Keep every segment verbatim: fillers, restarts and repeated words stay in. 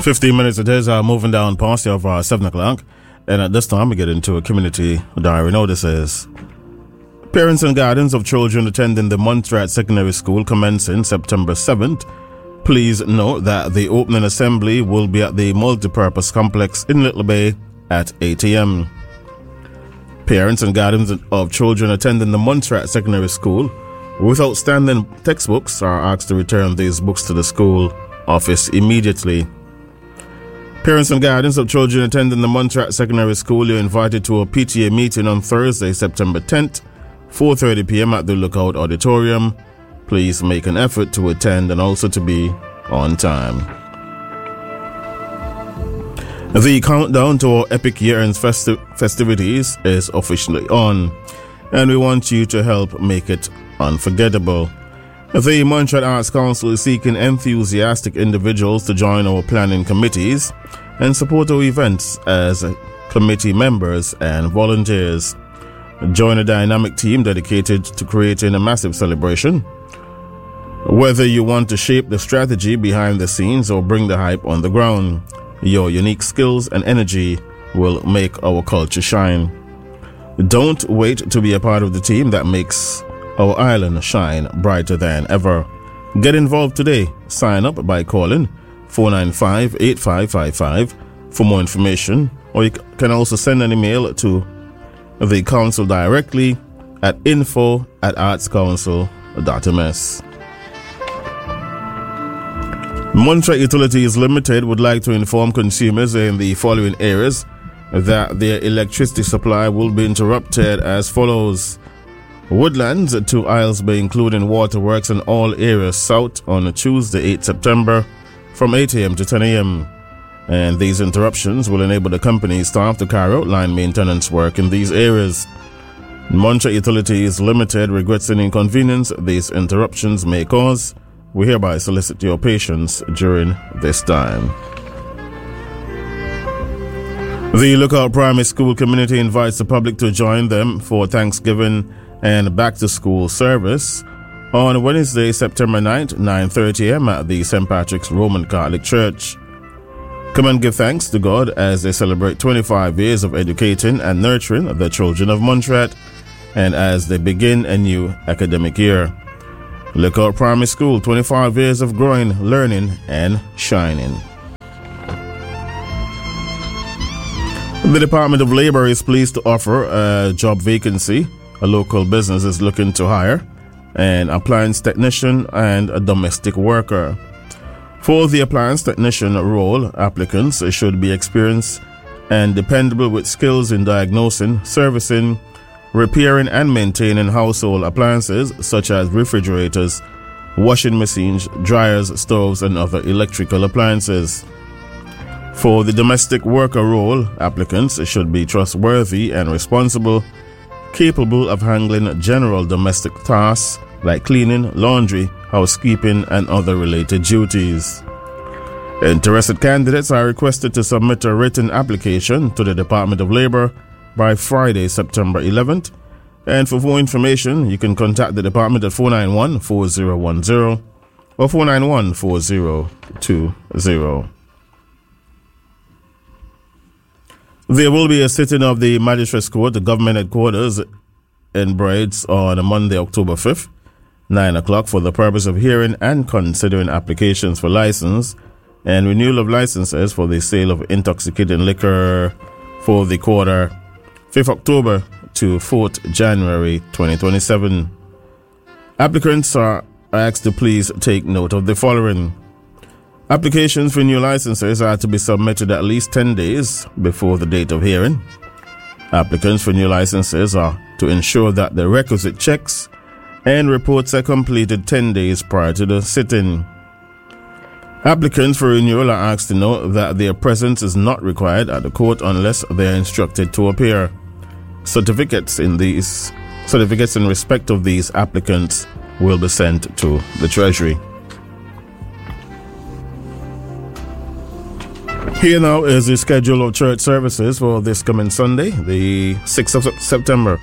fifteen minutes it is, uh, moving down past the of uh, seven o'clock. And at this time, we get into a community diary notices. Parents and guardians of children attending the Montserrat Secondary School commencing September seventh. Please note that the opening assembly will be at the multipurpose complex in Little Bay at eight a.m. Parents and guardians of children attending the Montserrat Secondary School with outstanding textbooks are asked to return these books to the school office immediately. Parents and guardians of children attending the Montserrat Secondary School are invited to a P T A meeting on Thursday, September tenth, four thirty p.m. at the Lookout Auditorium. Please make an effort to attend and also to be on time. The countdown to our Epic Year Ends festi- festivities is officially on, and we want you to help make it unforgettable. The Montserrat Arts Council is seeking enthusiastic individuals to join our planning committees and support our events as committee members and volunteers. Join a dynamic team dedicated to creating a massive celebration. Whether you want to shape the strategy behind the scenes or bring the hype on the ground, your unique skills and energy will make our culture shine. Don't wait to be a part of the team that makes our island shine brighter than ever. Get involved today. Sign up by calling four nine five, eight five five five for more information, or you can also send an email to the council directly at info at artscouncil dot m s. Montserrat Utilities Limited would like to inform consumers in the following areas that their electricity supply will be interrupted as follows. Woodlands to Isles Bay, including waterworks in all areas south on Tuesday, the eighth of September from eight a.m. to ten a.m. And these interruptions will enable the company's staff to carry out line maintenance work in these areas. Montserrat Utilities Limited regrets any inconvenience these interruptions may cause. We hereby solicit your patience during this time. The Lookout Primary School community invites the public to join them for Thanksgiving and back-to-school service on Wednesday, September ninth, nine thirty a.m. at the Saint Patrick's Roman Catholic Church. Come and give thanks to God as they celebrate twenty-five years of educating and nurturing the children of Montserrat and as they begin a new academic year. Lookout Primary School, twenty-five years of growing, learning, and shining. The Department of Labor is pleased to offer a job vacancy. A local business is looking to hire an appliance technician and a domestic worker. For the appliance technician role, applicants should be experienced and dependable with skills in diagnosing, servicing, repairing and maintaining household appliances such as refrigerators, washing machines, dryers, stoves, and other electrical appliances. For the domestic worker role, applicants should be trustworthy and responsible, capable of handling general domestic tasks like cleaning, laundry, housekeeping, and other related duties. Interested candidates are requested to submit a written application to the Department of Labor by Friday, September eleventh. And for more information, you can contact the department at four nine one, four zero one zero or four nine one, four zero two zero. There will be a sitting of the Magistrates Court, the government headquarters in Braids on Monday, October fifth, nine o'clock, for the purpose of hearing and considering applications for license and renewal of licenses for the sale of intoxicating liquor for the quarter fifth of October to fourth of January twenty twenty-seven. Applicants are asked to please take note of the following. Applications for new licenses are to be submitted at least ten days before the date of hearing. Applicants for new licenses are to ensure that the requisite checks and reports are completed ten days prior to the sitting. Applicants for renewal are asked to note that their presence is not required at the court unless they are instructed to appear. Certificates in these certificates in respect of these applicants will be sent to the Treasury. Here now is the schedule of church services for this coming Sunday, the sixth of September.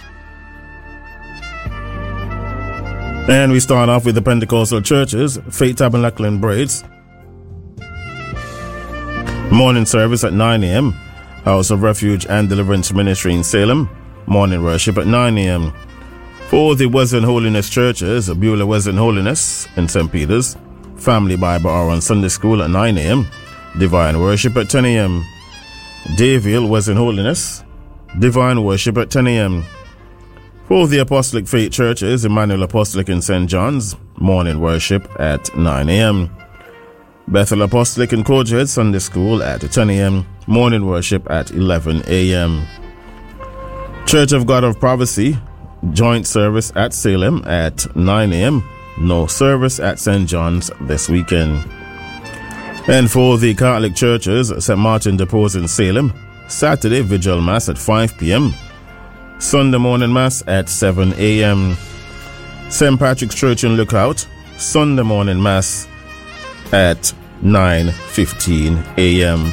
And we start off with the Pentecostal churches, Faith Tabernacle in Braids. Morning service at nine a.m. House of Refuge and Deliverance Ministry in Salem. Morning worship at nine a.m. For the Wesleyan Holiness Churches, Beulah Wesleyan Holiness in Saint Peter's. Family Bible Hour on Sunday School at nine a.m. Divine worship at ten a.m. Dayville Wesleyan Holiness. Divine worship at ten a.m. For the Apostolic Faith Churches, Emmanuel Apostolic in Saint John's. Morning worship at nine a.m. Bethel Apostolic in Courgehead Sunday School at ten a.m. Morning worship at eleven a.m. Church of God of Prophecy, joint service at Salem at nine a.m. No service at Saint John's this weekend. And for the Catholic churches, Saint Martin de Porres in Salem, Saturday Vigil Mass at five p.m. Sunday morning Mass at seven a.m. Saint Patrick's Church in Lookout, Sunday morning Mass at nine fifteen a.m.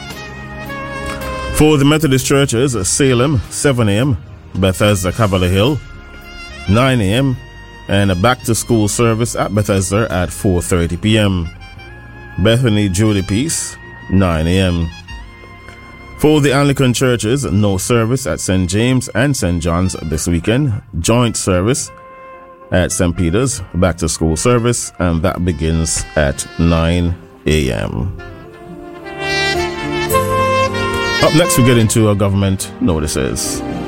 For the Methodist churches, Salem, seven a.m. Bethesda Cavalier Hill, nine a.m. and a back-to-school service at Bethesda at four thirty p.m. Bethany Julie Peace, nine a.m. For the Anglican churches, no service at Saint James and Saint John's this weekend. Joint service at Saint Peter's, back-to-school service, and that begins at nine a.m. Up next, we get into our government notices.